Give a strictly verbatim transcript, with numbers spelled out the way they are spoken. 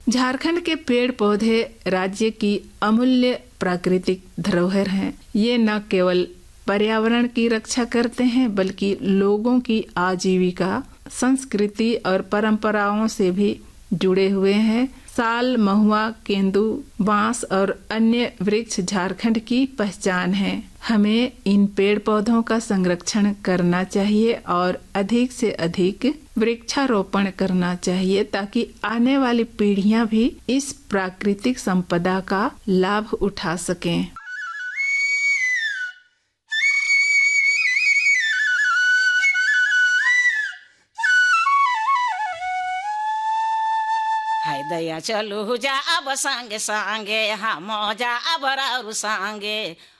झारखंड के पेड़ पौधे राज्य की अमूल्य प्राकृतिक धरोहर हैं। ये न केवल पर्यावरण की रक्षा करते हैं बल्कि लोगों की आजीविका, संस्कृति और परंपराओं से भी जुड़े हुए हैं। साल, महुआ, केंदू, बांस और अन्य वृक्ष झारखंड की पहचान है। हमें इन पेड़ पौधों का संरक्षण करना चाहिए और अधिक से अधिक वृक्षारोपण करना चाहिए ताकि आने वाली पीढ़ियां भी इस प्राकृतिक संपदा का लाभ उठा सकें। हाय दया चलू जा अब संगे संगे हम जा अब रारू संगे